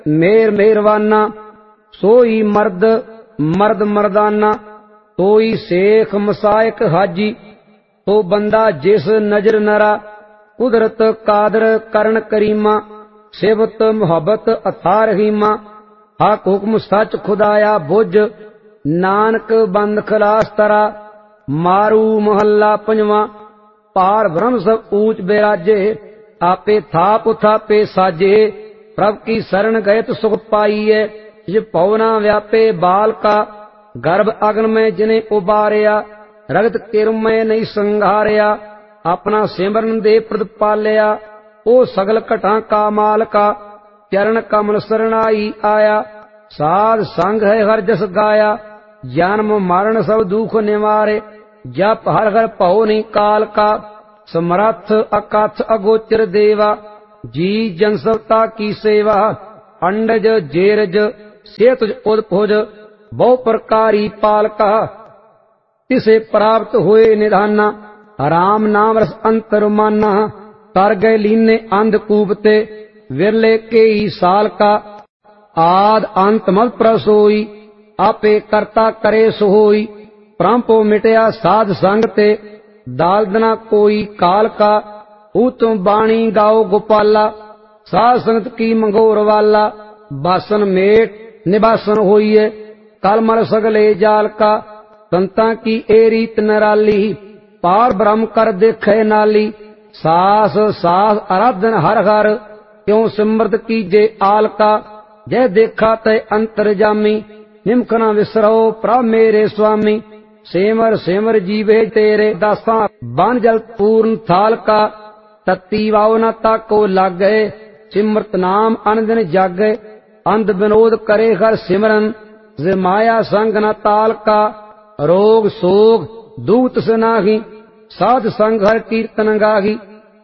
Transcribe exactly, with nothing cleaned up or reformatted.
मेर मेहरवाना, सोई मर्द मर्द मर्दाना, सोई शेख मसायक हाजी, तो बंदा जिस नजर नरा, कुदरत कादर करण करीमा, सिबत मुहब्बत अथा रहीमा, हक हुक्म सच खुदाया बुझ, नानक बंद खलास तरा, मारू महला पंजवा, पार ब्रह्म सब ऊंच बिराजे, आपे थाप उथापे साजे, प्रभ की शरण गए तो सुख पाईए, जिस पवना व्यापे बाल का, गर्भ अग्न में जिन्हें उबारिया, रगत किरम में नहीं संघारिया, अपना सिमरन दे प्रद पालिया, ओ सगल घटा का माल का, चरण कमल शरणाई आया, साध संग है हर जस गाया, जन्म मरण सब दुख निवारे, जप हर हर भव नहीं काल का, समर्थ अकथ अगोचर देवा, जी जनसवता की सेवा, अंडज जेरज सेतुज उदपुज, बहु प्रकारी पालका, तिसे प्राप्त हुए निधाना, राम नाम रस अंतर माना, कर गए लीने अंधकूपते, विरले के ही साल का, आद अंत मत प्रसोई, आपे करता करे सोई, प्रंपो मिटया साध संग ते, दालदना कोई काल का, ऊतम बाणी गाओ गोपाला, साध संगत की मंगोर वाला, बासन मेट निबासन होइए, कलमल सगले जाल का, संता की ए रीत निराली, पार ब्रह्म कर देखे नाली, सास सास आराधन हर हर, क्यों सिमरत कीजे आल का, जय देखा तय अंतर जामी, निमख न विसरो प्रभ मेरे स्वामी, सेमर सेमर जीवे तेरे दासा, बन जल पूर्ण थाल का, तत्ती वाव न ताको लग गए, सिमरत नाम अनदिन जग गए, अंध विनोद करे हर सिमरन, जे माया संग न ताल का, रोग सोग दूत से नाही, साध संग हर कीर्तन गाही,